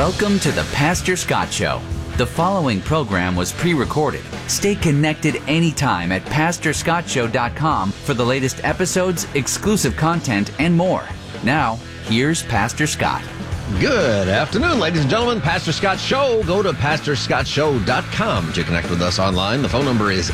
Welcome to the Pastor Scott Show. The following program was pre-recorded. Stay connected anytime at PastorScottShow.com for the latest episodes, exclusive content, and more. Now, here's Pastor Scott. Good afternoon, ladies and gentlemen. Pastor Scott Show. Go to PastorScottShow.com to connect with us online. The phone number is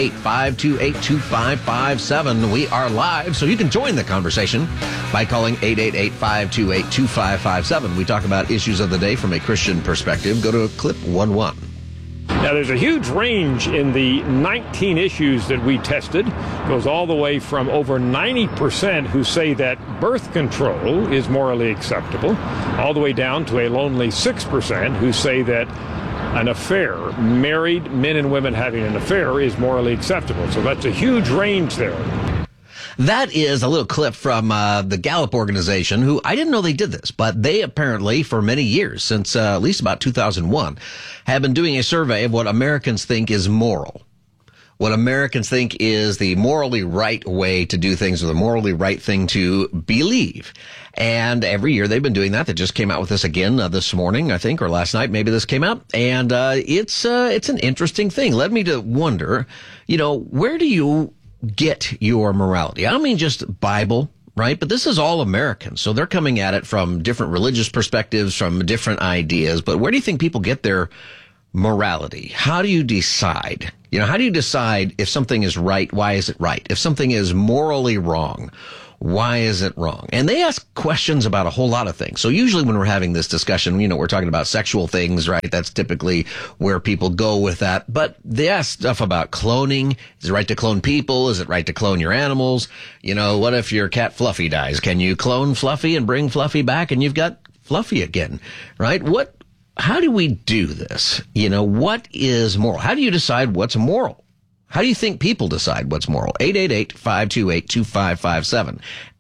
888-528-2557. We are live, so you can join the conversation by calling 888-528-2557. We talk about issues of the day from a Christian perspective. Go to clip 11. Now, there's a huge range in the 19 issues that we tested. It goes all the way from over 90% who say that birth control is morally acceptable, all the way down to a lonely 6% who say that an affair, married men and women having an affair, is morally acceptable. So that's a huge range there. That is a little clip from the Gallup organization, who I didn't know they did this, but they apparently, for many years, since at least about 2001, have been doing a survey of what Americans think is moral. What Americans think is the morally right way to do things, or the morally right thing to believe. And every year they've been doing that. They just came out with this again this morning, I think, or last night. Maybe this came out. And it's an interesting thing. Led me to wonder, where do you get your morality? I don't mean just Bible, right? But this is all American. So they're coming at it from different religious perspectives, from different ideas. But where do you think people get their morality? How do you decide? How do you decide if something is right? Why is it right? If something is morally wrong, why is it wrong? And they ask questions about a whole lot of things. So usually when we're having this discussion, we're talking about sexual things, right? That's typically where people go with that. But they ask stuff about cloning. Is it right to clone people? Is it right to clone your animals? What if your cat Fluffy dies? Can you clone Fluffy and bring Fluffy back and you've got Fluffy again, right? How do we do this? What is moral? How do you decide what's moral? How do you think people decide what's moral? 888-528-2557.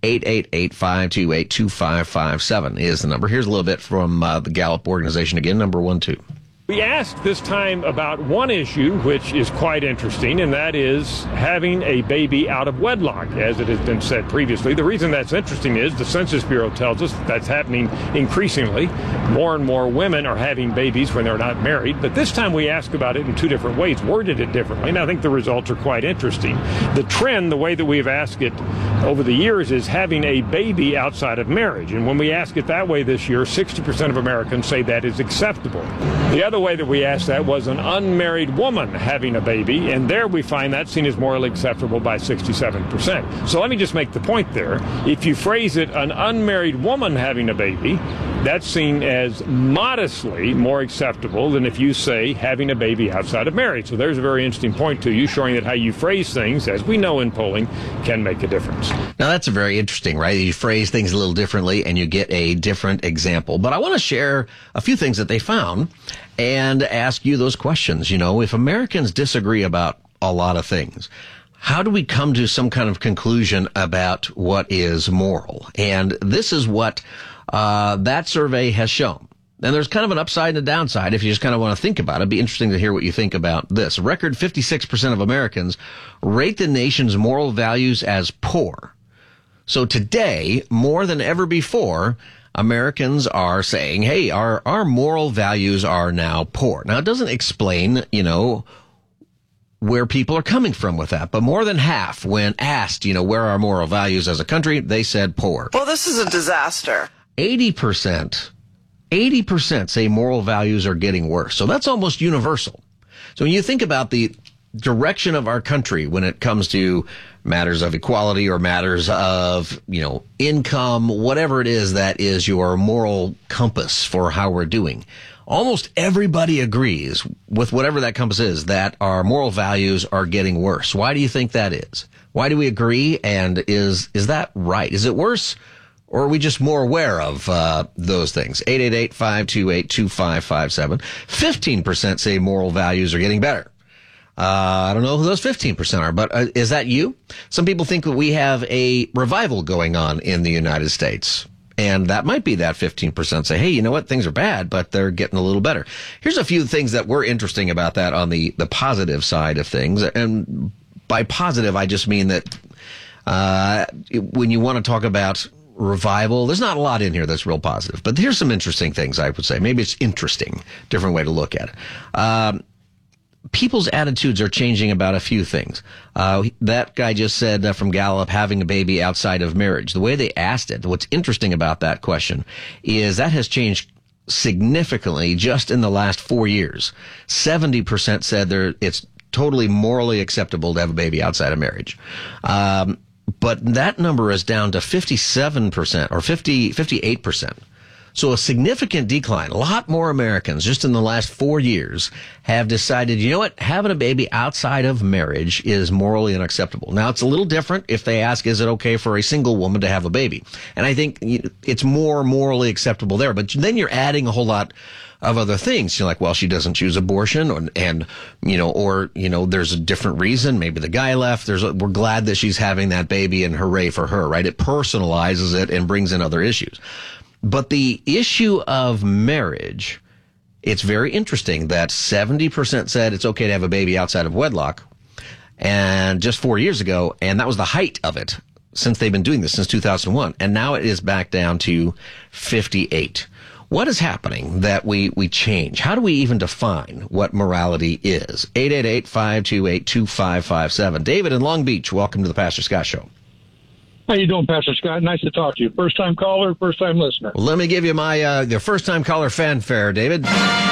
888-528-2557 is the number. Here's a little bit from the Gallup organization again, number 12. We asked this time about one issue, which is quite interesting, and that is having a baby out of wedlock, as it has been said previously. The reason that's interesting is the Census Bureau tells us that's happening increasingly. More and more women are having babies when they're not married, but this time we asked about it in two different ways, worded it differently, and I think the results are quite interesting. The trend, the way that we've asked it over the years, is having a baby outside of marriage, and when we ask it that way this year, 60% of Americans say that is acceptable. The other way that we asked that was an unmarried woman having a baby, and there we find that seen as morally acceptable by 67%. So let me just make the point there. If you phrase it, an unmarried woman having a baby, that's seen as modestly more acceptable than if you say having a baby outside of marriage. So there's a very interesting point to you, showing that how you phrase things, as we know in polling, can make a difference. Now that's a very interesting, right? You phrase things a little differently and you get a different example. But I want to share a few things that they found and ask you those questions. If Americans disagree about a lot of things, how do we come to some kind of conclusion about what is moral? And this is what that survey has shown. And there's kind of an upside and a downside if you just kind of want to think about it. It'd be interesting to hear what you think about this. A record 56% of Americans rate the nation's moral values as poor. So today, more than ever before, Americans are saying, hey, our moral values are now poor. Now, it doesn't explain, where people are coming from with that. But more than half, when asked, where are our moral values as a country, they said poor. Well, this is a disaster. 80% say moral values are getting worse. So that's almost universal. So when you think about the direction of our country when it comes to matters of equality or matters of, income, whatever it is that is your moral compass for how we're doing, almost everybody agrees with whatever that compass is, that our moral values are getting worse. Why do you think that is? Why do we agree? And is that right? Is it worse? Or are we just more aware of those things? 888-528-2557. 15% say moral values are getting better. I don't know who those 15% are, but is that you? Some people think that we have a revival going on in the United States. And that might be that 15% say, hey, you know what? Things are bad, but they're getting a little better. Here's a few things that were interesting about that on the positive side of things. And by positive, I just mean that when you want to talk about revival. There's not a lot in here that's real positive, but here's some interesting things I would say. Maybe it's interesting, different way to look at it. People's attitudes are changing about a few things. That guy just said from Gallup, having a baby outside of marriage. The way they asked it, what's interesting about that question is that has changed significantly just in the last 4 years. 70% said it's totally morally acceptable to have a baby outside of marriage. But that number is down to 57% or 58%. So a significant decline. A lot more Americans just in the last 4 years have decided, you know what, having a baby outside of marriage is morally unacceptable. Now, it's a little different if they ask, is it okay for a single woman to have a baby? And I think it's more morally acceptable there. But then you're adding a whole lot of other things. You're like, well, she doesn't choose abortion, or there's a different reason. Maybe the guy left. We're glad that she's having that baby, and hooray for her, right? It personalizes it and brings in other issues. But the issue of marriage, it's very interesting that 70% said it's okay to have a baby outside of wedlock, and just 4 years ago, and that was the height of it since they've been doing this since 2001, and now it is back down to 58. What is happening that we change? How do we even define what morality is? 888-528-2557. David in Long Beach, welcome to the Pastor Scott Show. How you doing, Pastor Scott? Nice to talk to you. First-time caller, first-time listener. Well, let me give you my the first-time caller fanfare, David.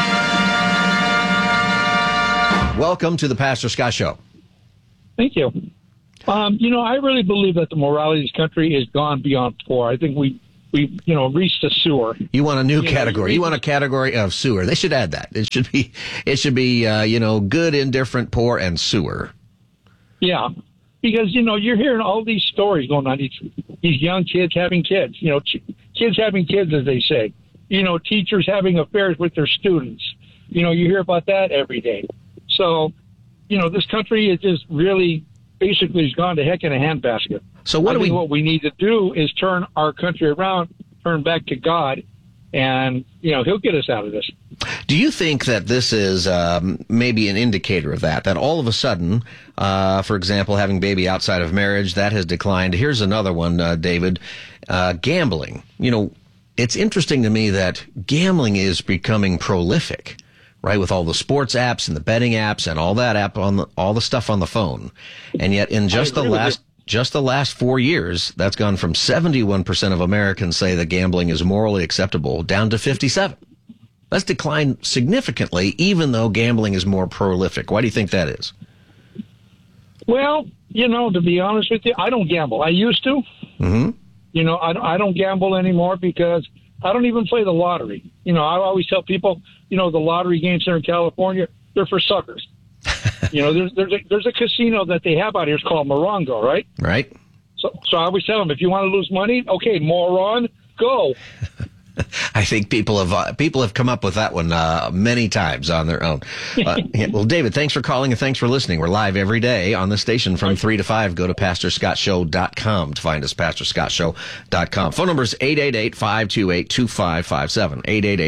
Welcome to the Pastor Scott Show. Thank you. I really believe that the morality of this country is gone beyond poor. I think we reached the sewer. You want a new category. You want a category of sewer. They should add that. It should be good, indifferent, poor, and sewer. Yeah. Because, you're hearing all these stories going on, these young kids having kids, kids having kids, as they say, teachers having affairs with their students. You hear about that every day. So, this country is just really basically has gone to heck in a handbasket. So what we need to do is turn our country around, turn back to God, and, he'll get us out of this. Do you think that this is maybe an indicator of that all of a sudden, for example, having baby outside of marriage, that has declined? Here's another one, David, gambling. It's interesting to me that gambling is becoming prolific, right, with all the sports apps and the betting apps and all that all the stuff on the phone. And yet in just the last 4 years, that's gone from 71% of Americans say that gambling is morally acceptable down to 57%. That's declined significantly, even though gambling is more prolific. Why do you think that is? Well, to be honest with you, I don't gamble. I used to. Mm-hmm. I don't gamble anymore because I don't even play the lottery. I always tell people, the lottery games here in California, they're for suckers. There's a casino that they have out here. It's called Morongo, right? Right. So I always tell them, if you want to lose money, okay, moron, go. I think people have come up with that one many times on their own. Well, David, thanks for calling and thanks for listening. We're live every day on the station from 3 to 5. Go to PastorScottShow.com to find us, PastorScottShow.com. Phone number is 888-528-2557,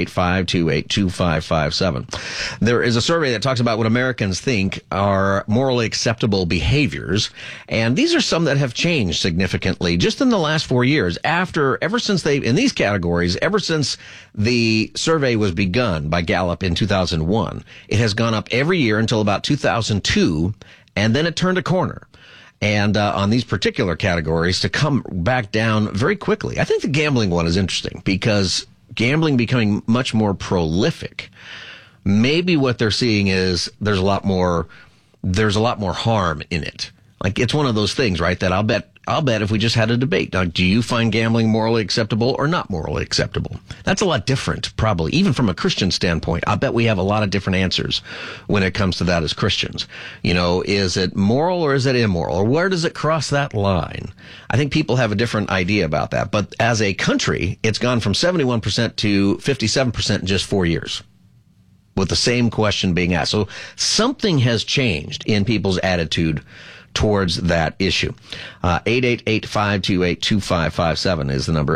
888-528-2557. There is a survey that talks about what Americans think are morally acceptable behaviors, and these are some that have changed significantly just in the last 4 years. Ever since the survey was begun by Gallup in 2001, it has gone up every year until about 2002, and then it turned a corner. And on these particular categories to come back down very quickly. I think the gambling one is interesting because gambling becoming much more prolific. Maybe what they're seeing is there's a lot more harm in it. Like, it's one of those things, right, that I'll bet if we just had a debate, now, do you find gambling morally acceptable or not morally acceptable? That's a lot different, probably, even from a Christian standpoint. I bet we have a lot of different answers when it comes to that as Christians. Is it moral or is it immoral? Or where does it cross that line? I think people have a different idea about that. But as a country, it's gone from 71% to 57% in just 4 years, with the same question being asked. So something has changed in people's attitude towards that issue. 888-528-2557 is the number,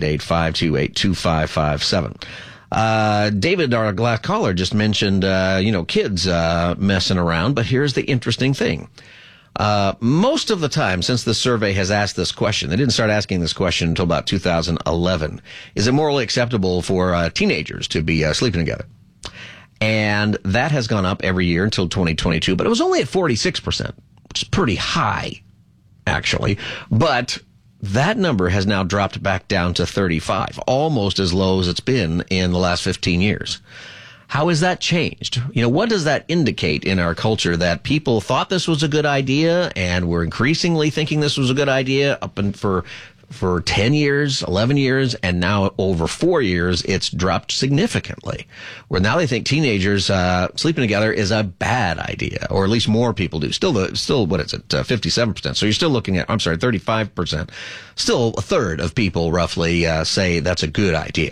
888-528-2557. David, our last caller, just mentioned, kids messing around, but here's the interesting thing. Most of the time since the survey has asked this question, they didn't start asking this question until about 2011. Is it morally acceptable for teenagers to be sleeping together? And that has gone up every year until 2022, but it was only at 46%, which is pretty high, actually. But that number has now dropped back down to 35, almost as low as it's been in the last 15 years. How has that changed? What does that indicate in our culture, that people thought this was a good idea and were increasingly thinking this was a good idea up and for 10 years, 11 years, and now over 4 years, it's dropped significantly. Where now they think teenagers sleeping together is a bad idea, or at least more people do. Still, what is it, 57%? So you're still looking at, 35%. Still a third of people roughly say that's a good idea.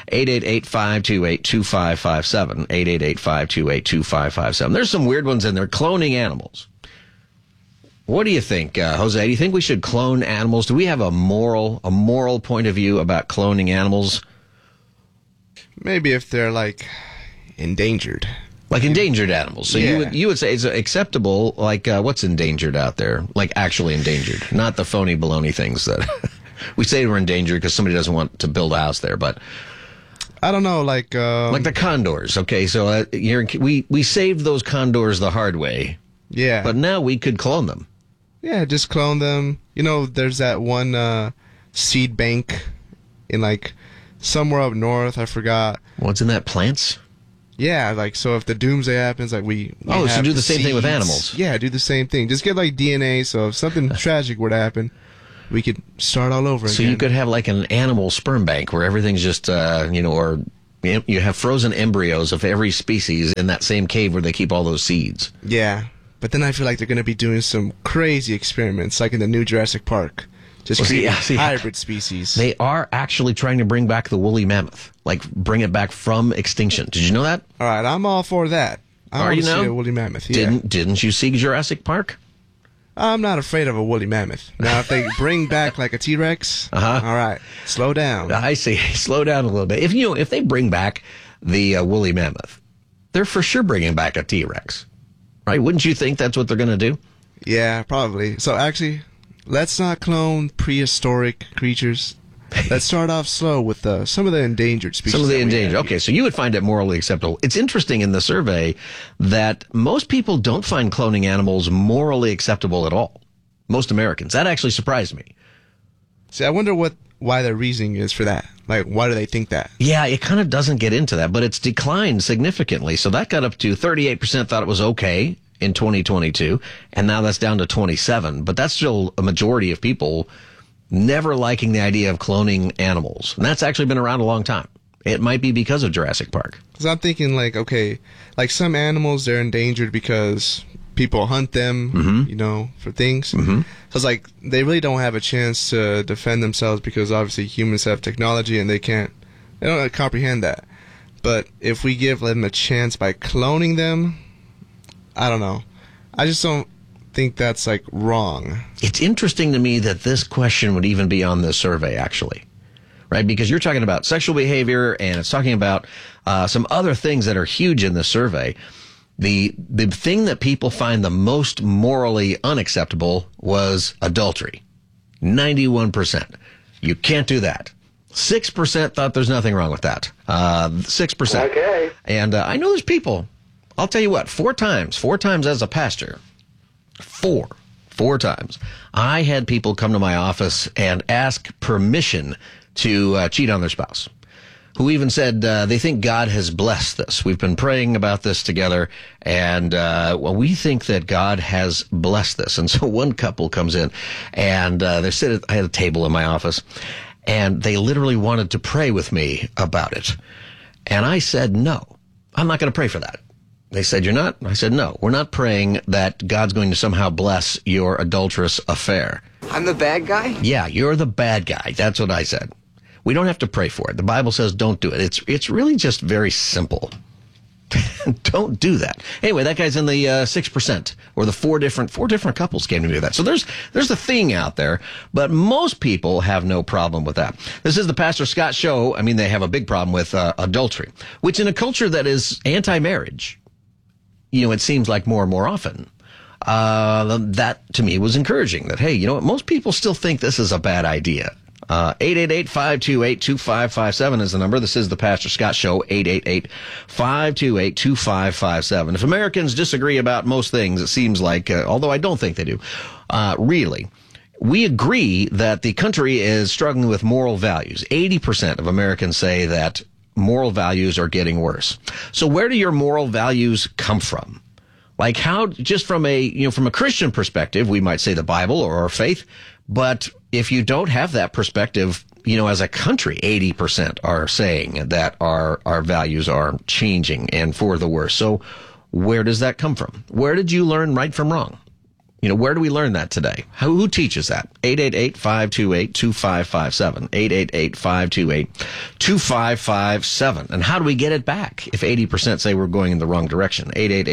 888-528-2557. 888-528-2557. There's some weird ones in there. Cloning animals. What do you think, Jose? Do you think we should clone animals? Do we have a moral point of view about cloning animals? Maybe if they're endangered. Like endangered animals. So yeah. you would say it's acceptable, what's endangered out there? Like actually endangered, not the phony baloney things that we say we're endangered because somebody doesn't want to build a house there, but I don't know, like the condors. Okay, so we saved those condors the hard way. Yeah. But now we could clone them. Yeah, just clone them. There's that one seed bank in somewhere up north. I forgot. What's in that? Plants? Yeah, so if the doomsday happens, we so have do the same thing with seeds. animals. Yeah, do the same thing. Just get DNA, so if something tragic were to happen, we could start all over again. So you could have an animal sperm bank where everything's just, or you have frozen embryos of every species in that same cave where they keep all those seeds. Yeah. But then I feel like they're going to be doing some crazy experiments, like in the new Jurassic Park. Just creating hybrid species. They are actually trying to bring back the woolly mammoth. Bring it back from extinction. Did you know that? All right, I'm all for that. I want to see a woolly mammoth. Yeah. Didn't you see Jurassic Park? I'm not afraid of a woolly mammoth. Now, if they bring back a T-Rex, all right, slow down. I see. Slow down a little bit. If they bring back the woolly mammoth, they're for sure bringing back a T-Rex. Right? Wouldn't you think that's what they're going to do? Yeah, probably. So actually, let's not clone prehistoric creatures. Let's start off slow with some of the endangered species. Some of the endangered. Okay, so you would find it morally acceptable. It's interesting in the survey that most people don't find cloning animals morally acceptable at all. Most Americans. That actually surprised me. See, I wonder why their reasoning is for that. Why do they think that? Yeah, it kind of doesn't get into that, but it's declined significantly. So that got up to 38% thought it was okay in 2022, and now that's down to 27%. But that's still a majority of people never liking the idea of cloning animals. And that's actually been around a long time. It might be because of Jurassic Park. Because I'm thinking, some animals, they're endangered because people hunt them, for things. Mm-hmm. So it's they really don't have a chance to defend themselves because obviously humans have technology and they don't comprehend that. But if we give them a chance by cloning them, I don't know. I just don't think that's wrong. It's interesting to me that this question would even be on this survey, actually. Right? Because you're talking about sexual behavior and it's talking about some other things that are huge in this survey. The thing that people find the most morally unacceptable was adultery. 91%. You can't do that. 6% thought there's nothing wrong with that. 6%. Okay. And I know there's people, I'll tell you what, four times as a pastor, four times, I had people come to my office and ask permission to cheat on their spouse, who even said they think God has blessed this. We've been praying about this together, and we think that God has blessed this. And so one couple comes in, and they're sitting. I had a table in my office, and they literally wanted to pray with me about it. And I said, no, I'm not going to pray for that. They said, you're not? I said, no, we're not praying that God's going to somehow bless your adulterous affair. I'm the bad guy? Yeah, you're the bad guy. That's what I said. We don't have to pray for it. The Bible says don't do it. It's really just very simple. Don't do that. Anyway, that guy's in the 6%, or the four different couples came to me with that. So there's the thing out there, but most people have no problem with that. This is the Pastor Scott Show. I mean, they have a big problem with adultery, which in a culture that is anti-marriage, it seems like more and more often. That to me was encouraging that, hey, you know what? Most people still think this is a bad idea. 888-528-2557 is the number. This is the Pastor Scott Show, 888-528-2557. If Americans disagree about most things, it seems like, although I don't think they do, really, we agree that the country is struggling with moral values. 80% of Americans say that moral values are getting worse. So where do your moral values come from? Like how, just from a Christian perspective, we might say the Bible or our faith, but if you don't have that perspective, as a country, 80% are saying that our values are changing and for the worse. So where does that come from? Where did you learn right from wrong? Where do we learn that today? Who teaches that? 888-528-2557. 888-528-2557. And how do we get it back if 80% say we're going in the wrong direction?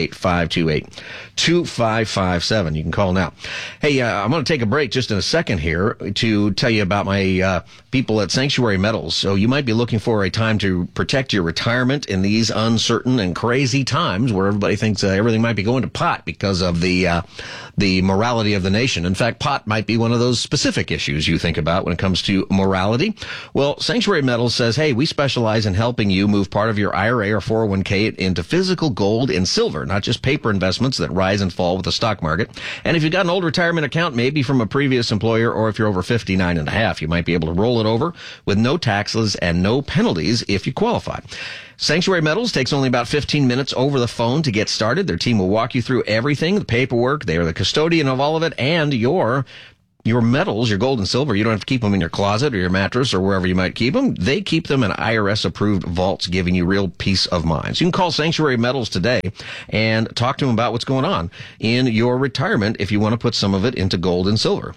888-528-2557. You can call now. Hey, I'm going to take a break just in a second here to tell you about my people at Sanctuary Metals. So you might be looking for a time to protect your retirement in these uncertain and crazy times where everybody thinks everything might be going to pot because of the morality of the nation. In fact, pot might be one of those specific issues you think about when it comes to morality. Well, Sanctuary Metals says, hey, we specialize in helping you move part of your IRA or 401k into physical gold and silver, not just paper investments that rise and fall with the stock market. And if you've got an old retirement account, maybe from a previous employer, or if you're over 59 and a half, you might be able to roll it over with no taxes and no penalties if you qualify. Sanctuary Metals takes only about 15 minutes over the phone to get started. Their team will walk you through everything, the paperwork. They are the custodian of all of it, and your metals, your gold and silver, you don't have to keep them in your closet or your mattress or wherever you might keep them. They keep them in IRS-approved vaults, giving you real peace of mind. So you can call Sanctuary Metals today and talk to them about what's going on in your retirement if you want to put some of it into gold and silver.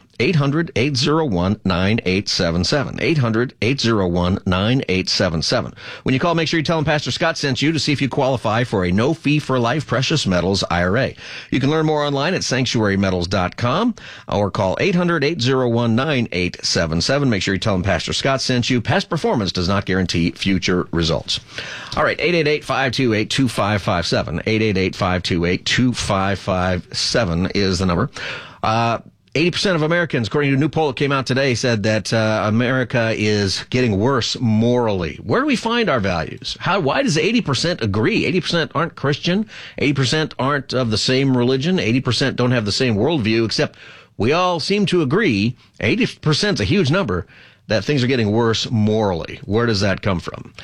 800-801-9877. 800-801-9877. When you call, make sure you tell them Pastor Scott sent you to see if you qualify for a no-fee-for-life precious metals IRA. You can learn more online at sanctuarymetals.com or call 800-801-9877. Make sure you tell them Pastor Scott sent you. Past performance does not guarantee future results. All right, 888-528-2557. 888-528-2557 is the number. 80% of Americans, according to a new poll that came out today, said that America is getting worse morally. Where do we find our values? Why does 80% agree? 80% aren't Christian. 80% aren't of the same religion. 80% don't have the same worldview, except we all seem to agree, 80% is a huge number, that things are getting worse morally. Where does that come from?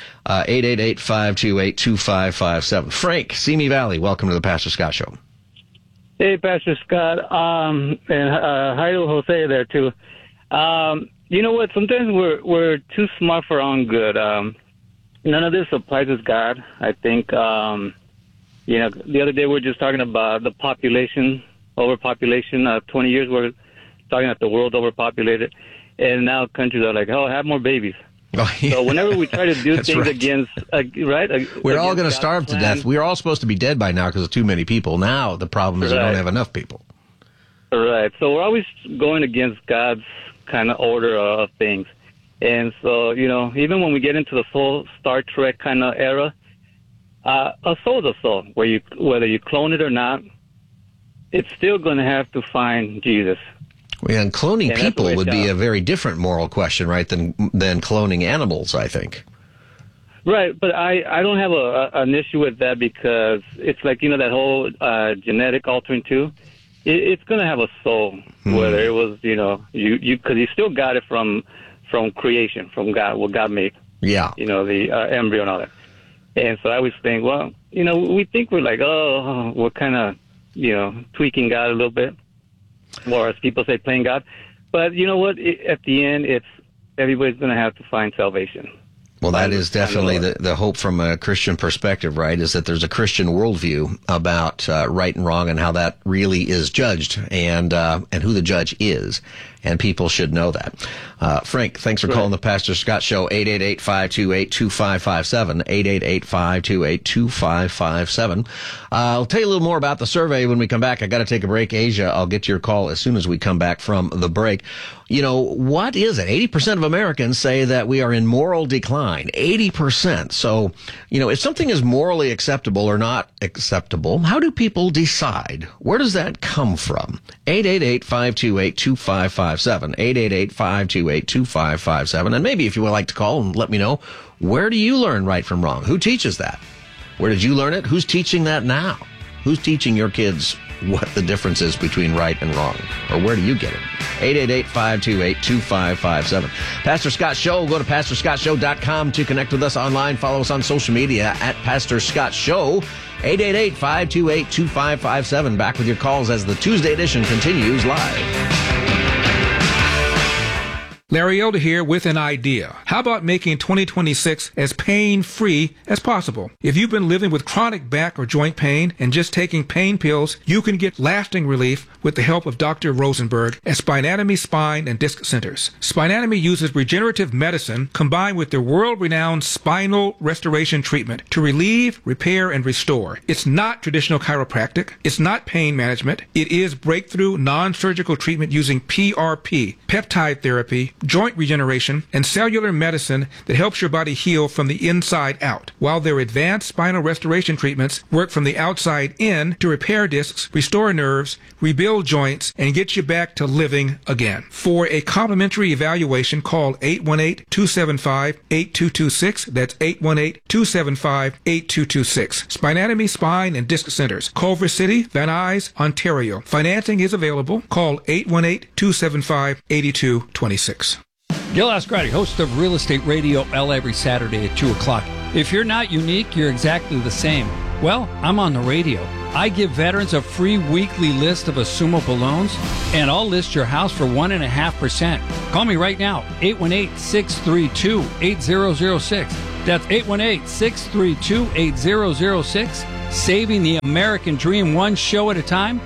888-528-2557. Frank, Simi Valley, welcome to the Pastor Scott Show. Hey, Pastor Scott, and hi to Jose there, too. You know what? Sometimes we're too smart for our own good. None of this surprises God, I think. The other day we were just talking about the population, overpopulation. 20 years we're talking about the world overpopulated, and now countries are like, have more babies. Oh, yeah. So whenever we try to do things right. against, we're all going to starve to death. We're all supposed to be dead by now because of too many people. Now the problem is we don't have enough people. Right. So we're always going against God's kind of order of things. And so, even when we get into the full Star Trek kind of era, a soul's a soul. Whether you clone it or not, it's still going to have to find Jesus. Yeah, and cloning people would be a very different moral question, right, than cloning animals, I think. Right, but I don't have an issue with that because it's like, that whole genetic altering too. It's going to have a soul, whether it was, because you still got it from creation, from God, what God made. Yeah. The embryo and all that. And so I always think, well, we think we're like, we're kind of, tweaking God a little bit. Or as people say, playing God. But you know what? At the end, everybody's going to have to find salvation. Well, that is definitely the hope from a Christian perspective, right, is that there's a Christian worldview about right and wrong and how that really is judged and who the judge is. and people should know that. Frank, thanks for calling the Pastor Scott Show, 888-528-2557, 888-528-2557. I'll tell you a little more about the survey when we come back. I got to take a break. Asia, I'll get to your call as soon as we come back from the break. You know, what is it? 80% of Americans say that we are in moral decline. 80%. So, you know, if something is morally acceptable or not acceptable, how do people decide? Where does that come from? 888-528-2557, 888-528-2557. And maybe if you would like to call and let me know, where do you learn right from wrong? Who teaches that? Where did you learn it? Who's teaching that now? Who's teaching your kids what the difference is between right and wrong? Or where do you get it? 888-528-2557. Pastor Scott Show. Go to PastorScottShow.com to connect with us online. Follow us on social media at Pastor Scott Show. 888-528-2557. Back with your calls as the Tuesday edition continues live. Larry Elder here with an idea. How about making 2026 as pain-free as possible? If you've been living with chronic back or joint pain and just taking pain pills, you can get lasting relief with the help of Dr. Rosenberg at Spinatomy Spine and Disc Centers. Spinatomy uses regenerative medicine combined with their world-renowned spinal restoration treatment to relieve, repair, and restore. It's not traditional chiropractic. It's not pain management. It is breakthrough non-surgical treatment using PRP, peptide therapy, joint regeneration, and cellular medicine that helps your body heal from the inside out, while their advanced spinal restoration treatments work from the outside in to repair discs, restore nerves, rebuild joints, and get you back to living again. For a complimentary evaluation, call 818-275-8226. That's 818-275-8226. Spinatomy Spine and Disc Centers, Culver City, Van Nuys, Ontario. Financing is available. Call 818-275-8226. Gil Ascarati, host of Real Estate Radio L every Saturday at 2 o'clock. If you're not unique, you're exactly the same. Well, I'm on the radio. I give veterans a free weekly list of assumable loans, and I'll list your house for 1.5%. Call me right now, 818-632-8006. That's 818-632-8006. Saving the American dream one show at a time,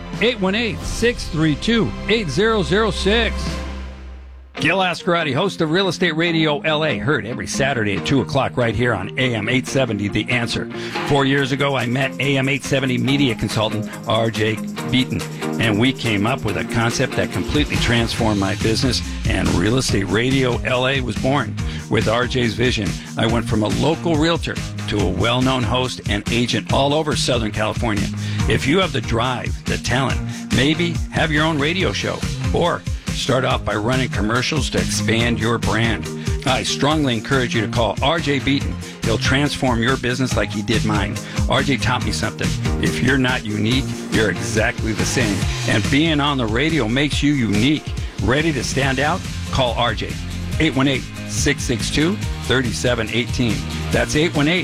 818-632-8006. Gil Ascarati, host of Real Estate Radio LA, heard every Saturday at 2 o'clock right here on AM 870, The Answer. 4 years ago, I met AM 870 media consultant R.J. Beaton, and we came up with a concept that completely transformed my business, and Real Estate Radio LA was born. With R.J.'s vision, I went from a local realtor to a well-known host and agent all over Southern California. If you have the drive, the talent, maybe have your own radio show, or start off by running commercials to expand your brand, I strongly encourage you to call R.J. Beaton. He'll transform your business like he did mine. R.J. taught me something. If you're not unique, you're exactly the same. And being on the radio makes you unique. Ready to stand out? Call R.J. 818-662-3718. That's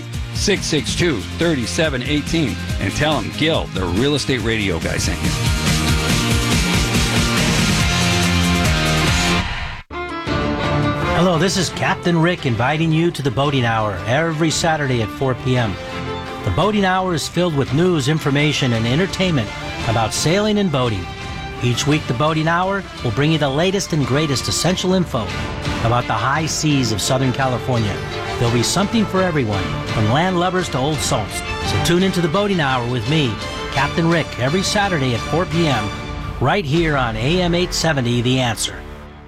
818-662-3718. And tell him Gil, the Real Estate Radio guy, sent you. Hello, this is Captain Rick inviting you to the Boating Hour every Saturday at 4 p.m. The Boating Hour is filled with news, information, and entertainment about sailing and boating. Each week, the Boating Hour will bring you the latest and greatest essential info about the high seas of Southern California. There'll be something for everyone, from land lubbers to old salts. So tune into the Boating Hour with me, Captain Rick, every Saturday at 4 p.m. right here on AM 870, The Answer.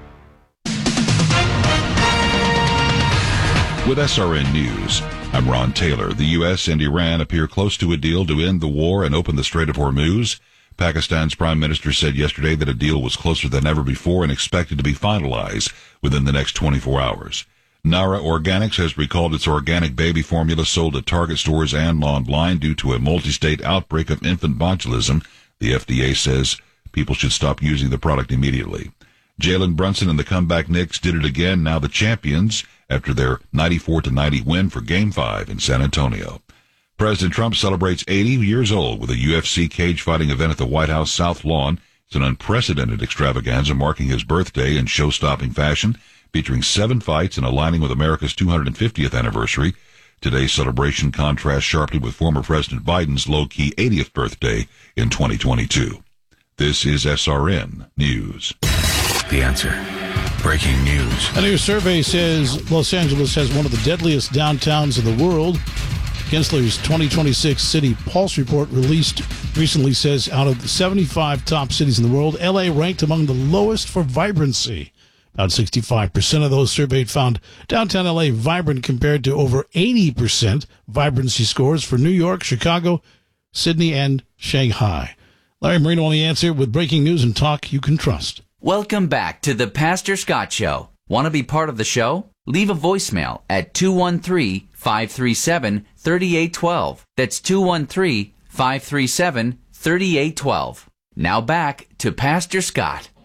With SRN News, I'm Ron Taylor. The U.S. and Iran appear close to a deal to end the war and open the Strait of Hormuz. Pakistan's prime minister said yesterday that a deal was closer than ever before and expected to be finalized within the next 24 hours. Nara Organics has recalled its organic baby formula sold at Target stores and online due to a multi-state outbreak of infant botulism. The FDA says people should stop using the product immediately. Jalen Brunson and the comeback Knicks did it again, now the champions, after their 94-90 win for Game 5 in San Antonio. President Trump celebrates 80 years old with a UFC cage fighting event at the White House South Lawn. It's an unprecedented extravaganza marking his birthday in show-stopping fashion, featuring 7 fights and aligning with America's 250th anniversary. Today's celebration contrasts sharply with former President Biden's low-key 80th birthday in 2022. This is SRN News. The Answer. Breaking news. A new survey says Los Angeles has one of the deadliest downtowns in the world. Gensler's 2026 City Pulse report released recently says out of the 75 top cities in the world, L.A. ranked among the lowest for vibrancy. About 65% of those surveyed found downtown L.A. vibrant compared to over 80% vibrancy scores for New York, Chicago, Sydney, and Shanghai. Larry Marino on The Answer with breaking news and talk you can trust. Welcome back to the Pastor Scott Show. Want to be part of the show? Leave a voicemail at 213-537-3812. That's 213-537-3812. Now back to Pastor Scott.